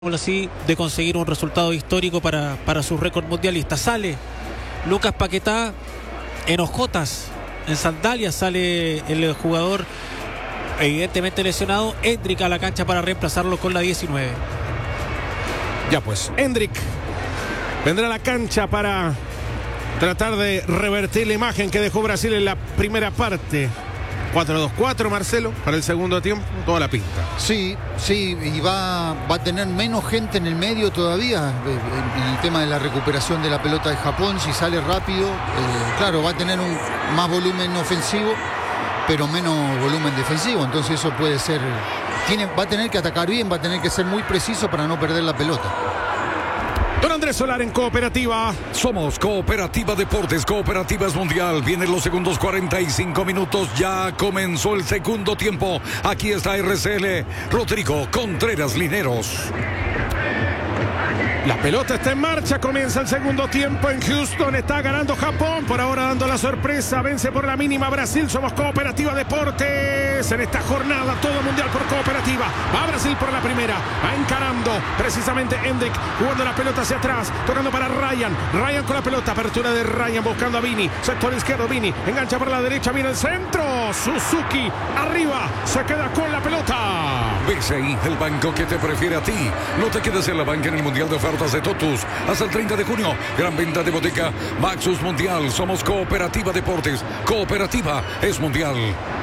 así de conseguir un resultado histórico para su récord mundialista. Sale Lucas Paquetá en hojotas, en sandalias sale el jugador evidentemente lesionado. Hendrik a la cancha para reemplazarlo con la 19. Ya pues, Hendrik vendrá a la cancha para tratar de revertir la imagen que dejó Brasil en la primera parte. 4-2-4, Marcelo, para el segundo tiempo, toda la pinta. Sí, y va a tener menos gente en el medio todavía en el tema de la recuperación de la pelota de Japón. Si sale rápido, claro, va a tener más volumen ofensivo, pero menos volumen defensivo. Entonces eso puede ser, va a tener que atacar bien, va a tener que ser muy preciso para no perder la pelota. Don Andrés Solar en Cooperativa. Somos Cooperativa Deportes, Cooperativa es Mundial. Vienen los segundos 45 minutos. Ya comenzó el segundo tiempo. Aquí está RCL, Rodrigo Contreras Lineros. La pelota está en marcha, comienza el segundo tiempo en Houston, está ganando Japón, por ahora dando la sorpresa, vence por la mínima Brasil. Somos Cooperativa Deportes en esta jornada, todo mundial por Cooperativa. Va Brasil por la primera, va encarando precisamente Hendrik, jugando la pelota hacia atrás, tocando para Ryan con la pelota, apertura de Ryan buscando a Vini, sector izquierdo Vini, engancha por la derecha, viene el centro, Suzuki, arriba, se queda con la pelota. BCI, el banco que te prefiere a ti. No te quedes en la banca en el Mundial de Ofertas de Totus. Hasta el 30 de junio, gran venta de botica Maxus Mundial. Somos Cooperativa Deportes. Cooperativa es Mundial.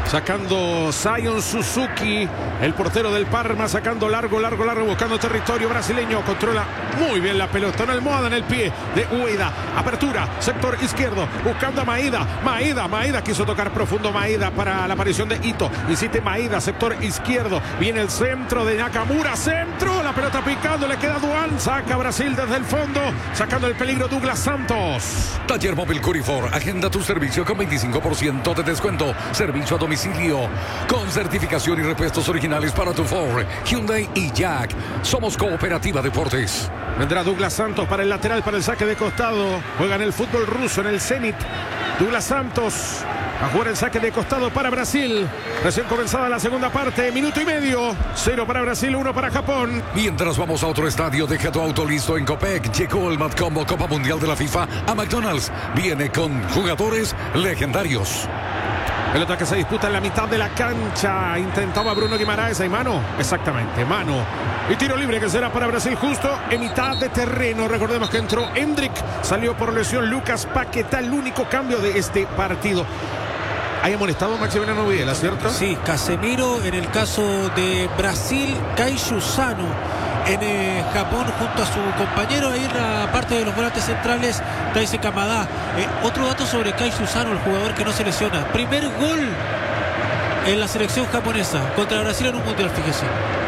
Sacando Zion Suzuki, el portero del Parma, sacando largo, buscando territorio brasileño. Controla muy bien la pelota, una almohada en el pie de Ueda. Apertura, sector izquierdo, buscando a Maeda. Maeda quiso tocar profundo Maeda para la aparición de Ito. Insiste Maeda, sector izquierdo. Viene el centro de Nakamura, centro. La pelota picando, le queda Duan. Saca Brasil desde el fondo, sacando el peligro Douglas Santos. Taller Móvil Curifor, agenda tu servicio con 25% de descuento. Servicio a domicilio con certificación y repuestos originales para tu Ford, Hyundai y Jack. Somos Cooperativa Deportes. Vendrá Douglas Santos para el lateral, para el saque de costado. Juega en el fútbol ruso, en el Zenit. Douglas Santos a jugar el saque de costado para Brasil. Recién comenzada la segunda parte, minuto y medio. 0 para Brasil, 1 para Japón. Mientras vamos a otro estadio, deja tu auto listo en Copec. Llegó el Matcombo Copa Mundial de la FIFA a McDonald's. Viene con jugadores legendarios. Pelota que se disputa en la mitad de la cancha. Intentaba Bruno Guimaraes. ¿Hay mano? Exactamente, mano. Y tiro libre que será para Brasil justo en mitad de terreno. Recordemos que entró Hendrik. Salió por lesión Lucas Paquetá. El único cambio de este partido. ¿Hay amonestado Maximiliano Videla, cierto? Sí, Casemiro en el caso de Brasil, Kaiju Sano en Japón junto a su compañero ahí en la parte de los volantes centrales, Taise Kamada. Otro dato sobre Kaiju Sano, el jugador que no se lesiona. Primer gol en la selección japonesa contra Brasil en un mundial, fíjese.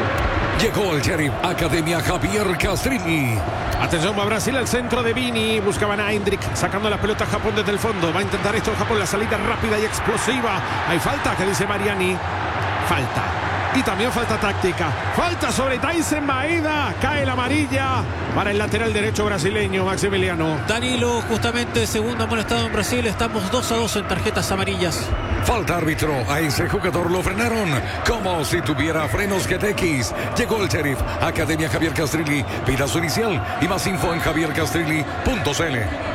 Llegó el Sheriff Academia Javier Castrilli. Atención, va Brasil al centro de Vini. Buscaban a Hendrik, sacando la pelota a Japón desde el fondo. Va a intentar esto Japón, la salida rápida y explosiva. Hay falta, que dice Mariani. Falta. Y también falta táctica. Falta sobre Tyson Maeda. Cae la amarilla para el lateral derecho brasileño, Maximiliano. Danilo, justamente segundo amonestado en Brasil. Estamos 2-2 en tarjetas amarillas. Falta árbitro. A ese jugador lo frenaron como si tuviera frenos GTX. Llegó el Sheriff Academia Javier Castrilli. Pida su inicial y más info en javiercastrilli.cl.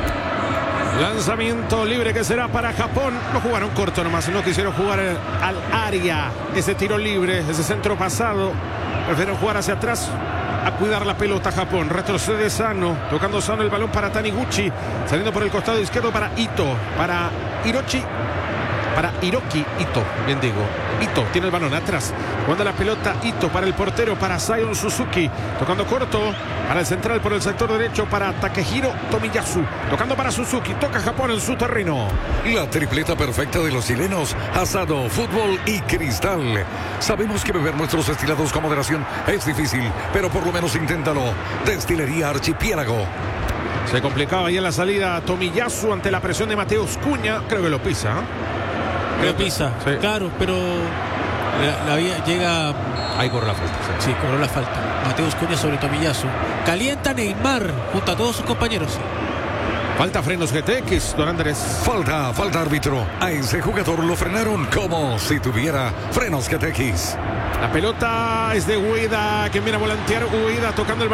Lanzamiento libre que será para Japón. No jugaron corto nomás, no quisieron jugar al área. Ese tiro libre, ese centro pasado. Prefieren jugar hacia atrás a cuidar la pelota Japón. Retrocede Sano, tocando Sano el balón para Taniguchi. Saliendo por el costado izquierdo para Ito, para Hiroki Ito, bien digo. Ito tiene el balón atrás. Jugando la pelota Ito para el portero, para Zion Suzuki. Tocando corto para el central por el sector derecho para Takehiro Tomiyasu. Tocando para Suzuki. Toca Japón en su terreno. La tripleta perfecta de los chilenos. Asado, fútbol y cristal. Sabemos que beber nuestros destilados con moderación es difícil, pero por lo menos inténtalo. Destilería Archipiélago. Se complicaba ahí en la salida Tomiyasu ante la presión de Mateus Cunha. Creo que lo pisa, Lo pisa, sí. Claro, pero llega. Ahí corre la falta. Sí, corrió la falta. Mateus Cunha sobre Tomiyasu. Calienta Neymar junto a todos sus compañeros. Falta frenos GTX, don Andrés. Falta árbitro. A ese jugador lo frenaron como si tuviera frenos GTX. La pelota es de Ueda, que viene a volantear. Ueda tocando el balón.